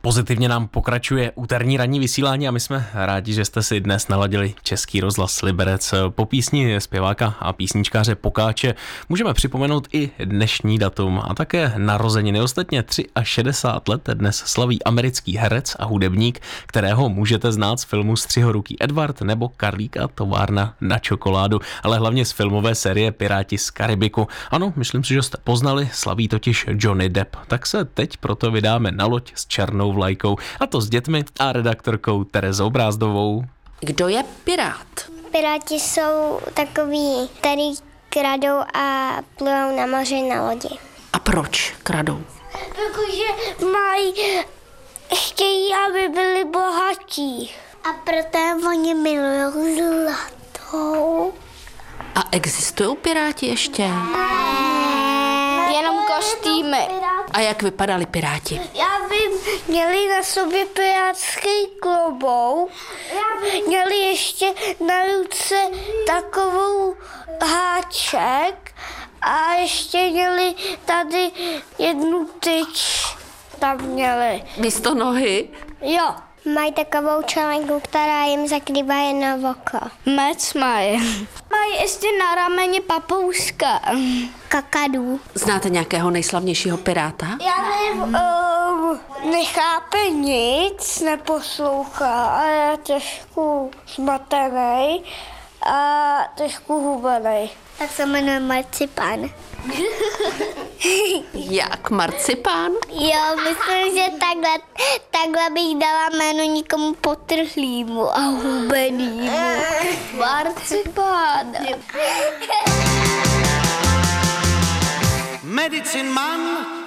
Pozitivně nám pokračuje úterní ranní vysílání a my jsme rádi, že jste si dnes naladili Český rozhlas Liberec. Po písni zpěváka a písničkáře Pokáče můžeme připomenout i dnešní datum a také narozeniny. Ostatně 63 let dnes slaví americký herec a hudebník, kterého můžete znát z filmu Střihoruký Edward nebo Karlík a továrna na čokoládu, ale hlavně z filmové série Piráti z Karibiku. Ano, myslím si, že jste poznali, slaví totiž Johnny Depp. Tak se teď proto vydáme na loď s černou vlajkou, a to s dětmi a redaktorkou Terezou Brázdovou. Kdo je pirát? Piráti jsou takový, který kradou a plujou na moři na lodi. A proč kradou? Protože chtějí, aby byli bohatí. A proto oni milují zlatou. A existují piráti ještě? Jenom kostýmy. A jak vypadali piráti? Já vím, měli na sobě pirátský klobouk, měli ještě na ruce takovou háček a ještě měli tady jednu tyč, tam měli. Místo nohy? Jo. Mají takovou čelenku, která jim zakrývá jedno oko. Mec mají. Mají ještě na rameni papouška. Kakadu. Znáte nějakého nejslavnějšího piráta? Já nevím, nechápe nic, neposlouchá a je trošku zmatený a trošku hubený. Tak se jmenuje Marcipán. Jak marcipán? Jo, myslím, že takhle bych dala jméno nikomu potrhlýmu a hubenýmu. Marcipán. Medicine Man